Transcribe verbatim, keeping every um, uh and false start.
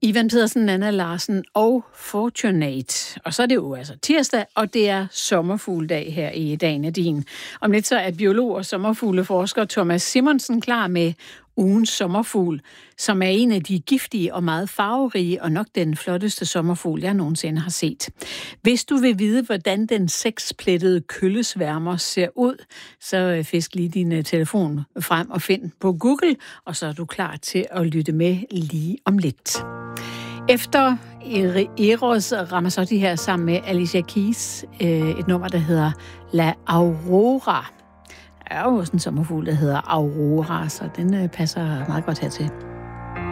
Ivan Pedersen, Nanna Larsen og Fortunate. Og så er det jo altså tirsdag, og det er sommerfugledag her i Dagen er din. Om lidt så er biolog og sommerfugleforsker Thomas Simonsen klar med ugens sommerfugl, som er en af de giftige og meget farverige og nok den flotteste sommerfugl, jeg nogensinde har set. Hvis du vil vide, hvordan den seksplettede køllesværmer ser ud, så fisk lige din telefon frem og find på Google, og så er du klar til at lytte med lige om lidt. Efter Eros Ramazzotti her sammen med Alicia Keys, et nummer, der hedder La Aurora. Der er jo også en sommerfugl, der hedder Aurora, så den passer meget godt hertil.